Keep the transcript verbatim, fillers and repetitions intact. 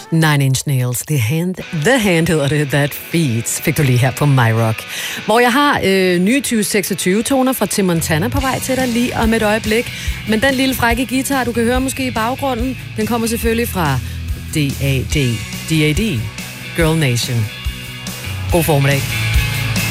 Nine Inch Nails, The Hand, The Hand hedder det, That Feeds, fik du lige her på My Rock. Hvor jeg har øh, nye tyve seksogtyve toner fra Tim Montana på vej til dig lige om et øjeblik. Men den lille frække guitar, du kan høre måske i baggrunden, den kommer selvfølgelig fra D A D, D A D, Girl Nation. God formiddag.